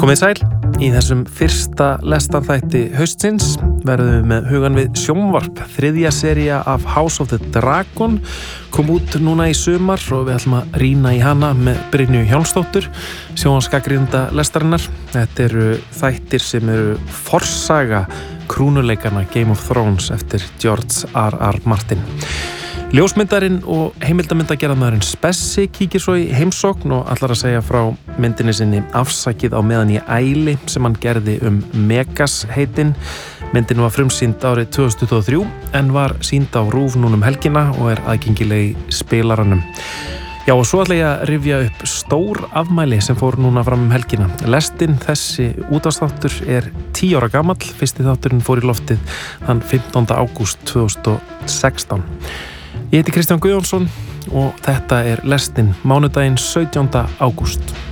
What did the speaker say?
Komið sæl, í þessum fyrsta lestarþætti haustsins verðum við með hugan við sjónvarp. Þriðja sería af House of the Dragon kom út núna í sumar og við ætlum að rýna í hana með Brynju Hjálmsdóttur, sjónvarpsgagnrýnenda lestarinnar. Þetta eru þættir sem eru forsaga krúnuleikanna Game of Thrones eftir George R.R. Martin. Ljósmyndarinn og heimildamyndagerðarmaðurinn Spessi kíkir svo í heimsókn og ætlar að segja frá myndinni sinni Afsakið á meðan ég æli sem hann gerði Megas heitin. Myndin var frumsýnd árið 2023 en var sýnd á RÚV núna helgina og er aðgengileg í spilaranum. Já, og svo ætla ég að rifja upp stór afmæli sem fór núna fram helgina. Lestin þessi útvarpsþáttur er 10 ára gamall. Fyrsti þátturinn fór í loftið þann 15. ágúst 2016. Ég heiti Kristján Guðjónsson og þetta er lestin mánudaginn 17. ágúst.